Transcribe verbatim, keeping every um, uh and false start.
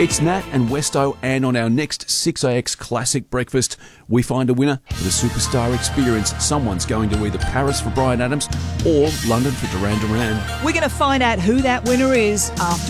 It's Nat and Westo, and on our next six A X Classic Breakfast, we find a winner for the Superstar Experience. Someone's going to either Paris for Bryan Adams or London for Duran Duran. We're going to find out who that winner is after